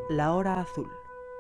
La Hora Azul.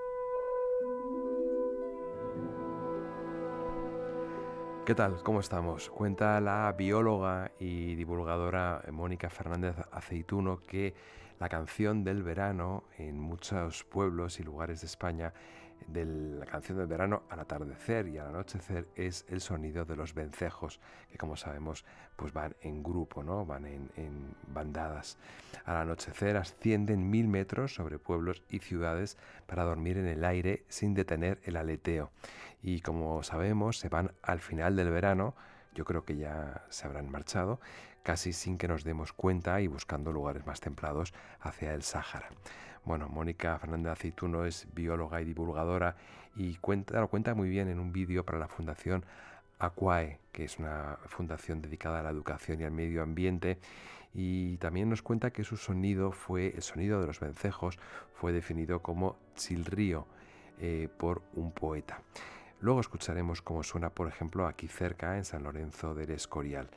¿Qué tal? ¿Cómo estamos? Cuenta la bióloga y divulgadora Mónica Fernández Aceituno que la canción del verano en muchos pueblos y lugares de España, la canción del verano al atardecer y al anochecer, es el sonido de los vencejos, que como sabemos pues van en grupo, ¿no? Van en bandadas. Al anochecer ascienden 1000 metros sobre pueblos y ciudades para dormir en el aire sin detener el aleteo. Y como sabemos, se van al final del verano, yo creo que ya se habrán marchado, casi sin que nos demos cuenta y buscando lugares más templados hacia el Sáhara. Bueno, Mónica Fernández Aceituno es bióloga y divulgadora y lo cuenta muy bien en un vídeo para la Fundación Aquae, que es una fundación dedicada a la educación y al medio ambiente, y también nos cuenta que el sonido de los vencejos fue definido como chilrío por un poeta. Luego escucharemos cómo suena, por ejemplo, aquí cerca, en San Lorenzo del Escorial.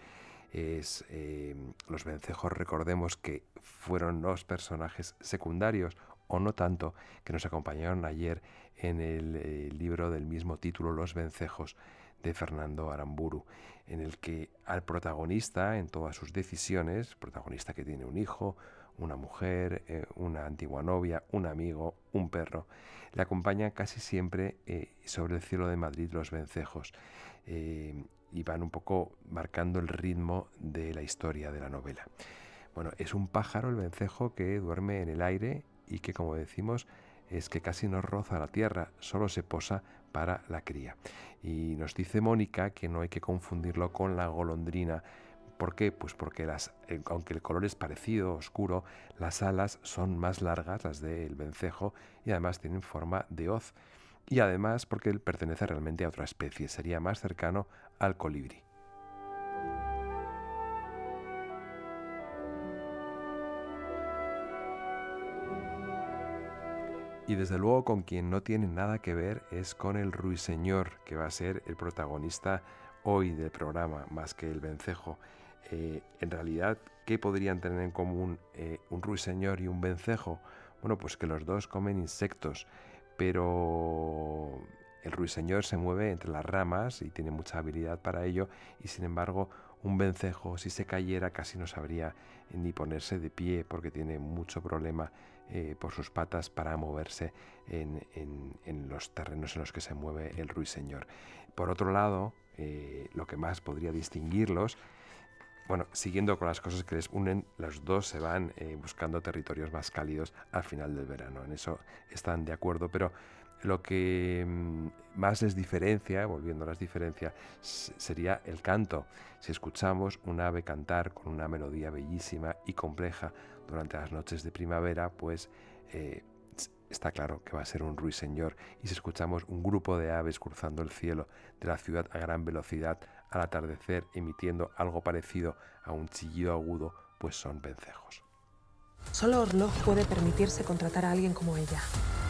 Los vencejos, recordemos que fueron los personajes secundarios, o no tanto, que nos acompañaron ayer en el libro del mismo título, Los vencejos, de Fernando Aramburu, en el que al protagonista, en todas sus decisiones, protagonista que tiene un hijo, una mujer, una antigua novia, un amigo, un perro, le acompañan casi siempre sobre el cielo de Madrid los vencejos, y van un poco marcando el ritmo de la historia de la novela. Bueno, es un pájaro el vencejo que duerme en el aire y que, como decimos, es que casi no roza la tierra, solo se posa para la cría. Y nos dice Mónica que no hay que confundirlo con la golondrina. ¿Por qué? Pues porque aunque el color es parecido, oscuro, las alas son más largas, las del vencejo, y además tienen forma de hoz. Y además porque él pertenece realmente a otra especie, sería más cercano al colibrí. Y desde luego con quien no tiene nada que ver es con el ruiseñor, que va a ser el protagonista hoy del programa, más que el vencejo. En realidad, ¿qué podrían tener en común un ruiseñor y un vencejo? Bueno, pues que los dos comen insectos, pero el ruiseñor se mueve entre las ramas y tiene mucha habilidad para ello, y sin embargo un vencejo, si se cayera, casi no sabría ni ponerse de pie porque tiene mucho problema por sus patas para moverse en los terrenos en los que se mueve el ruiseñor. Por otro lado, lo que más podría distinguirlos, bueno, siguiendo con las cosas que les unen, los dos se van buscando territorios más cálidos al final del verano. En eso están de acuerdo, pero lo que más les diferencia, volviendo a las diferencias, sería el canto. Si escuchamos un ave cantar con una melodía bellísima y compleja durante las noches de primavera, pues está claro que va a ser un ruiseñor. Y si escuchamos un grupo de aves cruzando el cielo de la ciudad a gran velocidad al atardecer, emitiendo algo parecido a un chillido agudo, pues son vencejos. Solo Orlov puede permitirse contratar a alguien como ella.